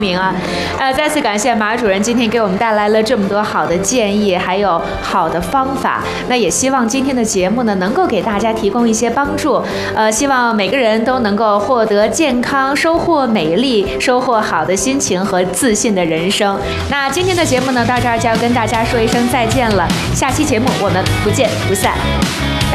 再次感谢马主任今天给我们带来了这么多好的建议，还有好的方法。那也希望今天的节目呢，能够给大家提供一些帮助。希望每个人都能够获得健康，收获美丽，收获好的心情和自信的人生。那今天的节目呢，到这儿就要跟大家说一声再见了。下期节目我们不见不散。